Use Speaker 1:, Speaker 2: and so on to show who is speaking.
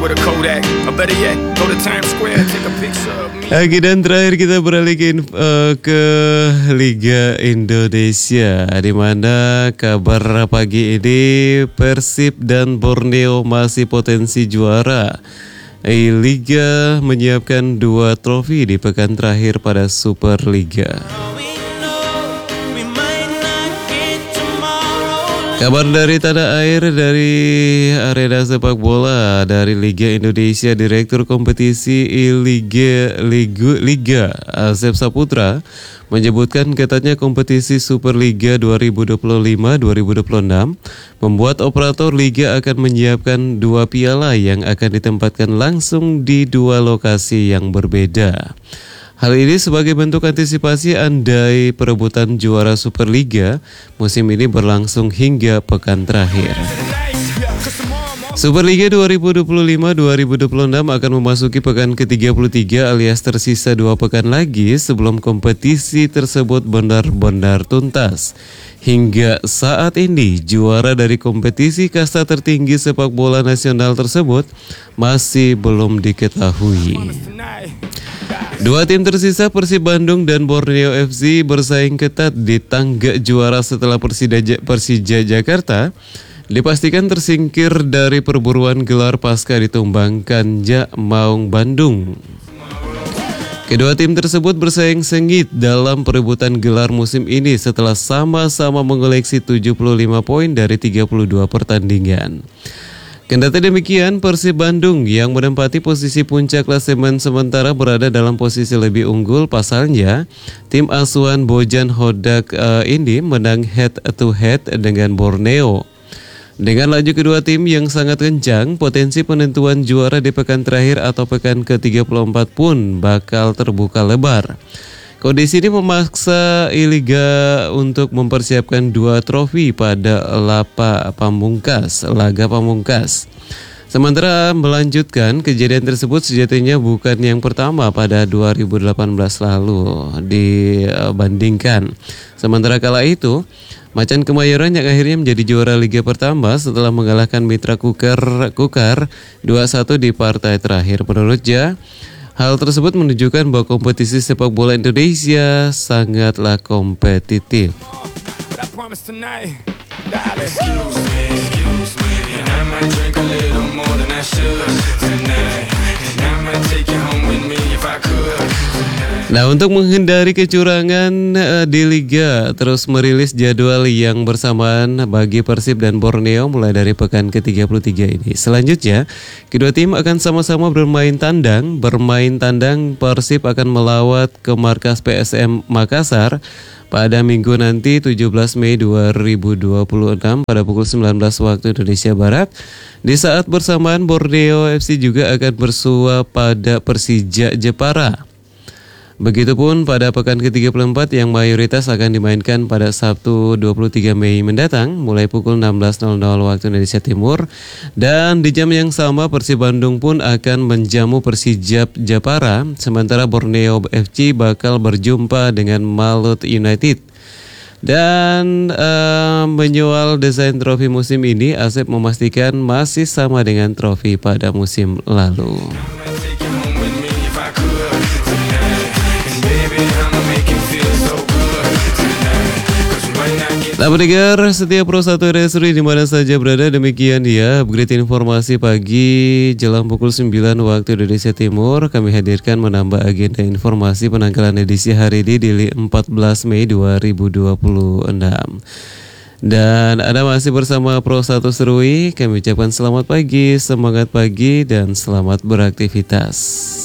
Speaker 1: Oke, dan terakhir kita beralih ke Liga Indonesia, di mana kabar pagi ini Persib dan Borneo masih potensi juara. Liga menyiapkan 2 trofi di pekan terakhir pada Super Liga. Kabar dari tanah air, dari arena sepak bola, dari Liga Indonesia, Direktur Kompetisi Liga Asep Saputra menyebutkan katanya kompetisi Super Liga 2025-2026 membuat operator Liga akan menyiapkan 2 piala yang akan ditempatkan langsung di 2 lokasi yang berbeda. Hal ini sebagai bentuk antisipasi andai perebutan juara Superliga musim ini berlangsung hingga pekan terakhir. Superliga 2025-2026 akan memasuki pekan ke-33 alias tersisa 2 pekan lagi sebelum kompetisi tersebut benar-benar tuntas. Hingga saat ini, juara dari kompetisi kasta tertinggi sepak bola nasional tersebut masih belum diketahui. 2 tim tersisa Persib Bandung dan Borneo FC bersaing ketat di tangga juara setelah Persija Jakarta dipastikan tersingkir dari perburuan gelar pasca ditumbangkan Maung Bandung. Kedua tim tersebut bersaing sengit dalam perebutan gelar musim ini setelah sama-sama mengoleksi 75 poin dari 32 pertandingan. Kendati demikian, Persib Bandung yang menempati posisi puncak klasemen sementara berada dalam posisi lebih unggul. Pasalnya, tim asuhan Bojan Hodak ini menang head to head dengan Borneo. Dengan laju kedua tim yang sangat kencang, potensi penentuan juara di pekan terakhir atau pekan ke-34 pun bakal terbuka lebar. Kondisi ini memaksa Liga untuk mempersiapkan 2 trofi pada laga pamungkas. Sementara melanjutkan, kejadian tersebut sejatinya bukan yang pertama pada 2018 lalu dibandingkan. Sementara kala itu, Macan Kemayoran yang akhirnya menjadi juara Liga pertama setelah mengalahkan Mitra Kukar 2-1 di partai terakhir. Menurutnya, hal tersebut menunjukkan bahwa kompetisi sepak bola Indonesia sangatlah kompetitif. Nah, untuk menghindari kecurangan di Liga terus merilis jadwal yang bersamaan bagi Persib dan Borneo mulai dari pekan ke-33 ini. Selanjutnya, kedua tim akan sama-sama bermain tandang. Persib akan melawat ke markas PSM Makassar pada Minggu nanti 17 Mei 2026 pada pukul 19 waktu Indonesia Barat. Di saat bersamaan, Borneo FC juga akan bersua pada Persija Jepara. Begitupun pada pekan ke-34 yang mayoritas akan dimainkan pada Sabtu 23 Mei mendatang mulai pukul 16.00 waktu Indonesia Timur. Dan di jam yang sama Persib Bandung pun akan menjamu Persija Jepara, sementara Borneo FC bakal berjumpa dengan Malut United. Dan menyoal desain trofi musim ini, Asep memastikan masih sama dengan trofi pada musim lalu. Nah, pendengar setiap Pro 1 RSRI di mana saja berada, demikian ya upgrade informasi pagi jelang pukul 9 waktu Indonesia Timur. Kami hadirkan menambah agenda informasi penanggalan edisi hari ini di 14 Mei 2026. Dan Anda masih bersama Pro 1 Serui. Kami ucapkan selamat pagi, semangat pagi, dan selamat beraktivitas.